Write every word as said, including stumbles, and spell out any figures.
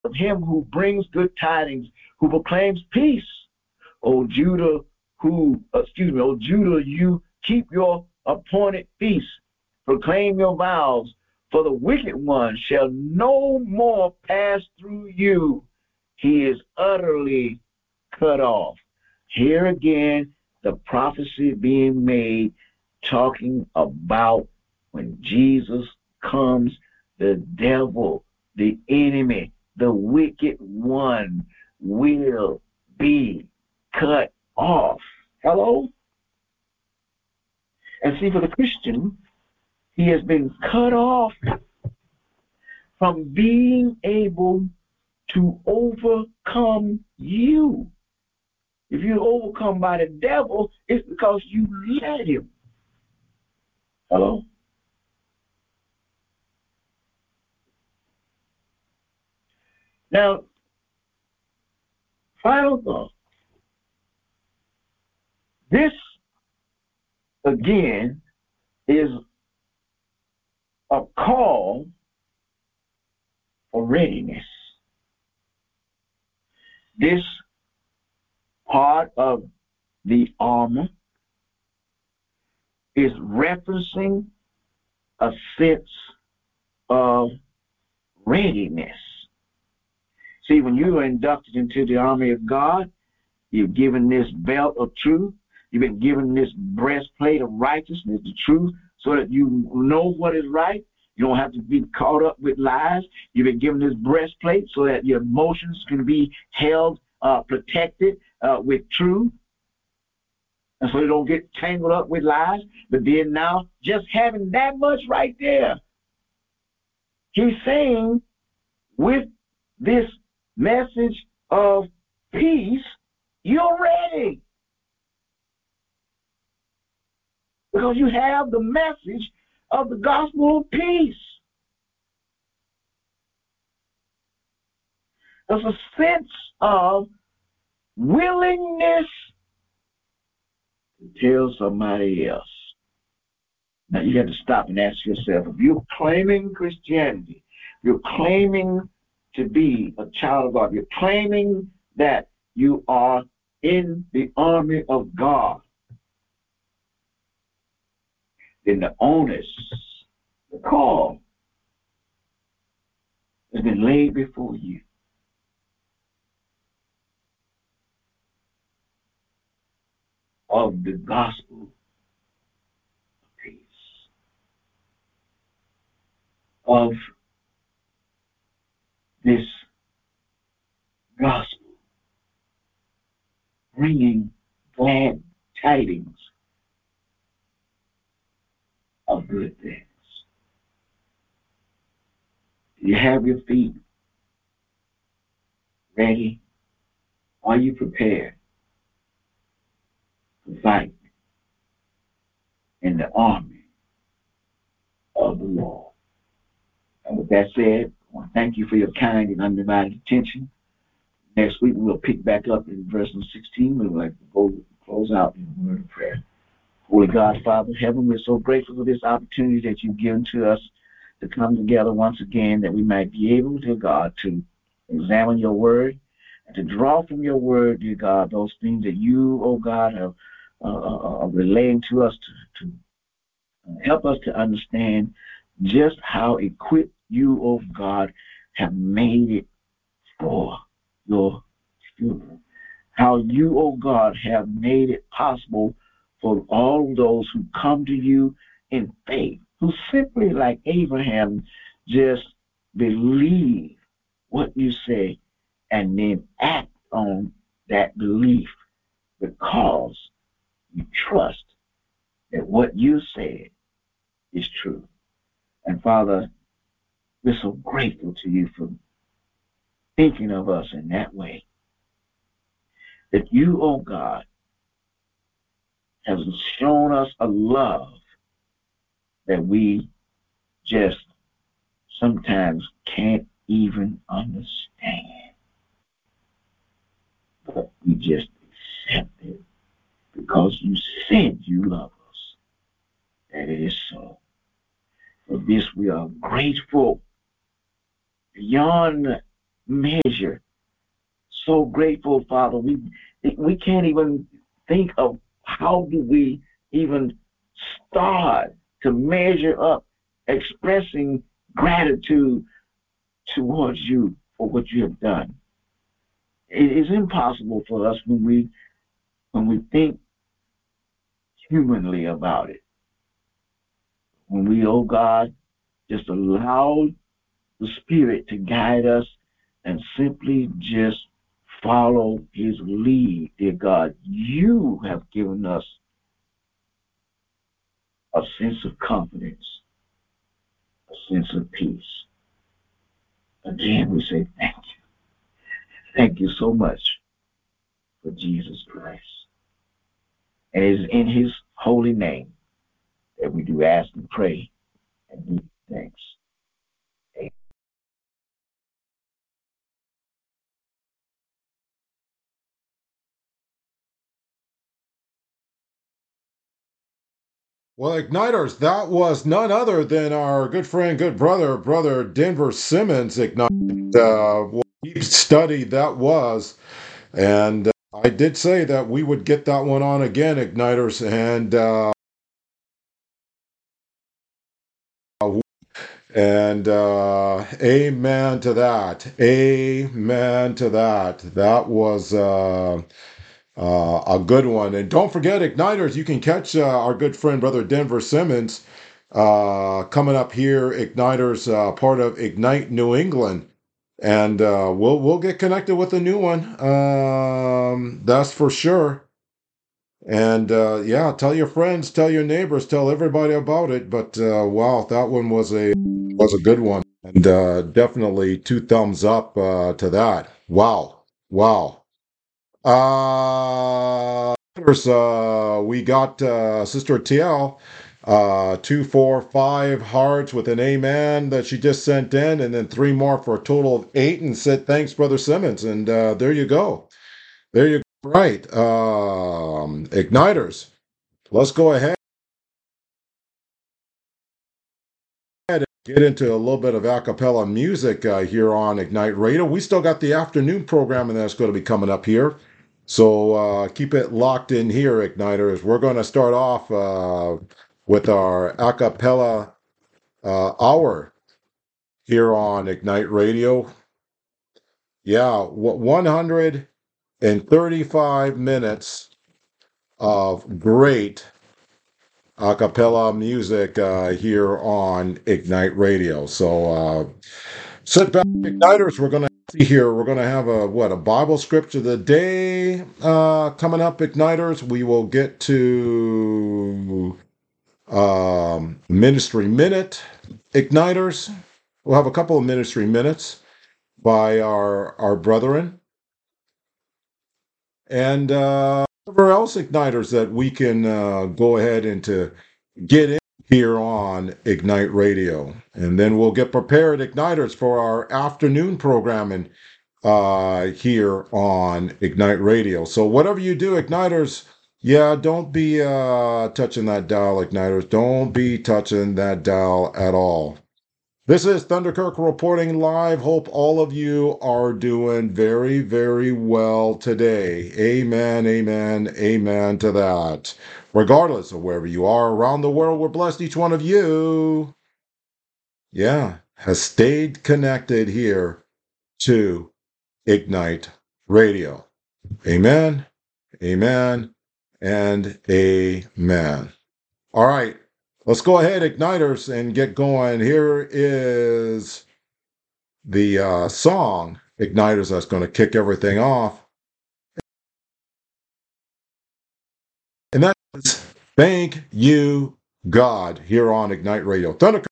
of him who brings good tidings, who proclaims peace. O Judah, who, excuse me, O Judah, you keep your appointed feast, proclaim your vows, for the wicked one shall no more pass through you. He is utterly cut off. Here again, the prophecy being made, talking about when Jesus comes, the devil, the enemy, the wicked one will be cut off. Hello? And see, for the Christian, he has been cut off from being able to overcome you. If you're overcome by the devil, it's because you let him. Hello? Now, final thought. This, again, is a call for readiness. This part of the armor is referencing a sense of readiness. See, when you are inducted into the army of God, you're given this belt of truth. You've been given this breastplate of righteousness, the truth, so that you know what is right. You don't have to be caught up with lies. You've been given this breastplate so that your emotions can be held, uh, protected uh, with truth, and so you don't get tangled up with lies. But then now, just having that much right there, he's saying with this message of peace, you're ready. Because you have the message of the gospel of peace. There's a sense of willingness to tell somebody else. Now you got to stop and ask yourself, if you're claiming Christianity, you're claiming to be a child of God, you're claiming that you are in the army of God, then the onus, the call, has been laid before you. Of the gospel of peace, of this gospel bringing glad tidings of good things. Do you have your feet ready? Are you prepared to fight in the army of the Lord? And with that said, I want to thank you for your kind and undivided attention. Next week, we'll pick back up in verse sixteen. We would like to go close out in a word of prayer. Holy God, Father of heaven, we're so grateful for this opportunity that you've given to us to come together once again, that we might be able, dear God, to examine your word and to draw from your word, dear God, those things that you, oh God, have uh, uh, relaying to us to, to help us to understand just how equipped you, oh God, have made it for your children. How you, oh God, have made it possible for all those who come to you in faith, who simply, like Abraham, just believe what you say and then act on that belief because you trust that what you said is true. And Father, we're so grateful to you for thinking of us in that way, that you, oh God, have shown us a love that we just sometimes can't even understand. But we just accept it because you said you love us. That it is so. For this we are grateful beyond measure. So grateful, Father. We we can't even think of how do we even start to measure up expressing gratitude towards you for what you have done. It is impossible for us when we when we think humanly about it. When we, oh God, just allow the Spirit to guide us and simply just follow his lead, dear God. You have given us a sense of confidence, a sense of peace. Again, we say thank you. Thank you so much for Jesus Christ. And it is in his holy name that we do ask and pray and give thanks. Amen. Well, Igniters, that was none other than our good friend, good brother, brother Denver Simmons. Ignite. Uh, what deep study that was. And uh, I did say that we would get that one on again, Igniters. And uh, and uh, amen to that. Amen to that. That was uh, uh, a good one. And don't forget, Igniters, you can catch uh, our good friend, brother Denver Simmons, uh, coming up here. Igniters, uh, part of Ignite New England. And uh, we'll we'll get connected with a new one. Um, that's for sure. And uh, yeah, tell your friends, tell your neighbors, tell everybody about it. But uh, wow, that one was a was a good one, and uh, definitely two thumbs up uh, to that. Wow, wow. Uh, there's, uh, we got uh, Sister T L, uh, two, four, five hearts with an amen that she just sent in, and then three more for a total of eight, and said thanks, Brother Simmons. And uh, there you go. There you go. Right. Um, Igniters. Let's go ahead and get into a little bit of a cappella music uh, here on Ignite Radio. We still got the afternoon programming that's going to be coming up here. So uh, keep it locked in here, Igniters. We're going to start off uh, with our a cappella uh, hour here on Ignite Radio. Yeah, one hundred thirty-five minutes of great a cappella music uh, here on Ignite Radio. So uh, sit back, Igniters. We're going to see here. We're going to have a what a Bible scripture of the day uh, coming up, Igniters. We will get to um, Ministry Minute, Igniters. We'll have a couple of Ministry Minutes by our our brethren, and uh, whatever else, Igniters, that we can uh, go ahead and to get in here on Ignite Radio. And then we'll get prepared, Igniters, for our afternoon programming uh, here on Ignite Radio. So whatever you do, Igniters, yeah, don't be uh, touching that dial, Igniters. Don't be touching that dial at all. This is Thunderkirk reporting live. Hope all of you are doing very, very well today. Amen, amen, amen to that. Regardless of wherever you are around the world, we're blessed each one of you, yeah, has stayed connected here to Ignite Radio. Amen, amen, and amen. All right, let's go ahead, Igniters, and get going. Here is the uh, song, Igniters, that's going to kick everything off. And that is Thank You, God, here on Ignite Radio. Thunder